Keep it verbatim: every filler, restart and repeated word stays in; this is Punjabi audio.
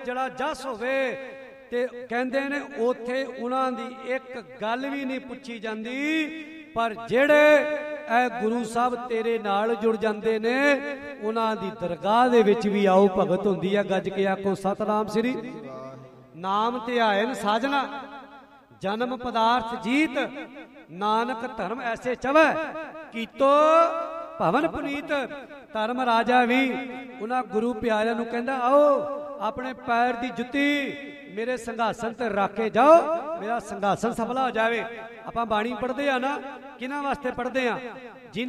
ਜਿਹੜਾ ਜਸ ਹੋਵੇ ਤੇ ਕਹਿੰਦੇ ਨੇ ਉੱਥੇ ਉਹਨਾਂ ਦੀ ਇੱਕ ਗੱਲ ਵੀ ਨਹੀਂ ਪੁੱਛੀ ਜਾਂਦੀ। ਪਰ ਜਿਹੜੇ ਇਹ ਗੁਰੂ ਸਾਹਿਬ ਤੇਰੇ ਨਾਲ ਜੁੜ ਜਾਂਦੇ ਨੇ ਉਹਨਾਂ ਦੀ ਦਰਗਾਹ ਦੇ ਵਿੱਚ ਵੀ ਆਓ ਭਗਤ ਹੁੰਦੀ ਹੈ। ਗੱਜ ਕੇ ਆਖੋ ਸਤਨਾਮ ਸ੍ਰੀ। ਨਾਮ ਧਿਆਇਨ ਸਾਜਣਾ ਜਨਮ ਪਦਾਰਥ ਜੀਤ, ਨਾਨਕ ਧਰਮ ਐਸੇ ਚਵੈ ਕੀਤੋ ਭਵਨ ਪੁਨੀਤ। ਧਰਮ ਰਾਜਾ ਵੀ ਉਹਨਾਂ ਗੁਰੂ ਪਿਆਰਿਆਂ ਨੂੰ ਕਹਿੰਦਾ ਆਓ ਆਪਣੇ ਪੈਰ ਦੀ ਜੁੱਤੀ ਮੇਰੇ ਸੰਘਾਸਨ ਤੇ ਰੱਖ ਕੇ ਜਾਓ, ਮੇਰਾ ਸੰਘਾਸਨ ਸਫਲਾ ਹੋ ਜਾਵੇ। ਆਪਾਂ ਬਾਣੀ ਪੜ੍ਹਦੇ ਆ ਨਾ, ਕਿਹਨਾਂ ਵਾਸਤੇ ਪੜ੍ਹਦੇ ਆ? ਜਿਨ